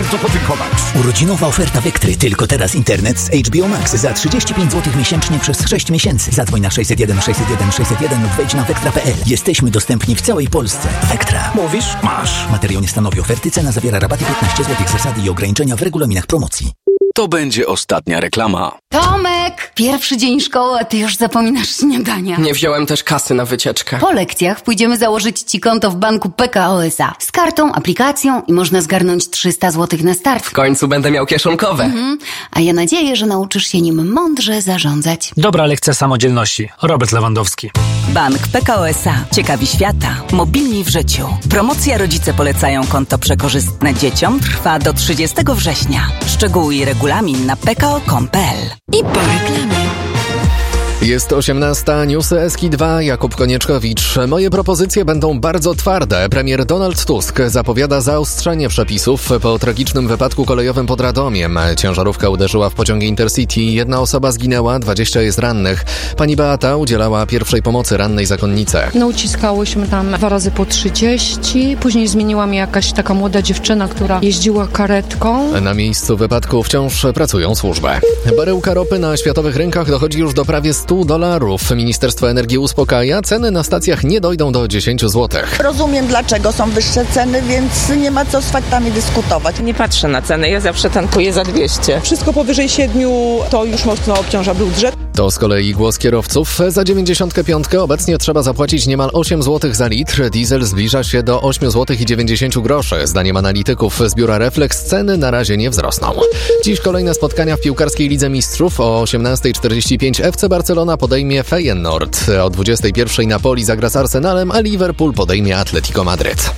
bardzo podziękować. Urodzinowa oferta Vectry. Tylko teraz internet z HBO Max za 35 zł miesięcznie przez 6 miesięcy. Zadzwoń na 601 601 601 lub wejdź na vectra.pl. Jesteśmy dostępni w całej Polsce. Vectra. Mówisz? Masz. Materiał nie stanowi oferty. Cena zawiera rabaty 15 zł. Zasady i ograniczenia w regulaminach promocji. To będzie ostatnia reklama. Tomek! Pierwszy dzień szkoły, a ty już zapominasz śniadania. Nie wziąłem też kasy na wycieczkę. Po lekcjach pójdziemy założyć ci konto w banku PKO SA. Z kartą, aplikacją i można zgarnąć 300 zł na start. W końcu będę miał kieszonkowe. A ja nadzieję, że nauczysz się nim mądrze zarządzać. Dobra lekcja samodzielności. Robert Lewandowski. Bank PKO SA. Ciekawi świata. Mobilni w życiu. Promocja Rodzice polecają konto przekorzystne dzieciom trwa do 30 września. Szczegóły i regulamin na pko.com.pl. I po reklamie. Jest 18, newsy Eski 2, Jakub Konieczkowicz. Moje propozycje będą bardzo twarde. Premier Donald Tusk zapowiada zaostrzenie przepisów po tragicznym wypadku kolejowym pod Radomiem. Ciężarówka uderzyła w pociąg Intercity. 1 osoba zginęła, 20 jest rannych. Pani Beata udzielała pierwszej pomocy rannej zakonnice. No uciskałyśmy tam 2 razy po 30. Później zmieniła mnie jakaś taka młoda dziewczyna, która jeździła karetką. Na miejscu wypadku wciąż pracują służby. Baryłka ropy na światowych rynkach dochodzi już do prawie $100. Ministerstwo Energii uspokaja, ceny na stacjach nie dojdą do 10 zł. Rozumiem, dlaczego są wyższe ceny, więc nie ma co z faktami dyskutować. Nie patrzę na ceny, ja zawsze tankuję za 200. Wszystko powyżej 7 to już mocno obciąża budżet. To z kolei głos kierowców. Za 95 obecnie trzeba zapłacić niemal 8 zł za litr. Diesel zbliża się do 8 zł i 90 groszy. Zdaniem analityków z biura Reflex ceny na razie nie wzrosną. Dziś kolejne spotkania w piłkarskiej Lidze Mistrzów. O 18:45 FC Barcelona podejmie Feyenoord. O 21:00 Napoli zagra z Arsenalem, a Liverpool podejmie Atletico Madryt.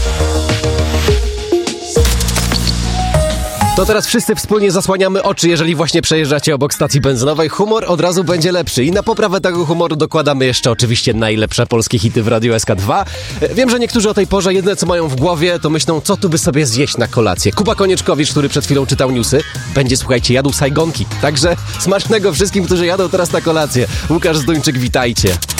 To teraz wszyscy wspólnie zasłaniamy oczy, jeżeli właśnie przejeżdżacie obok stacji benzynowej. Humor od razu będzie lepszy i na poprawę tego humoru dokładamy jeszcze oczywiście najlepsze polskie hity w Radiu SK2. Wiem, że niektórzy o tej porze jedyne co mają w głowie to myślą, co tu by sobie zjeść na kolację. Kuba Konieczkowicz, który przed chwilą czytał newsy, będzie, słuchajcie, jadł sajgonki. Także smacznego wszystkim, którzy jadą teraz na kolację. Łukasz Zduńczyk, witajcie.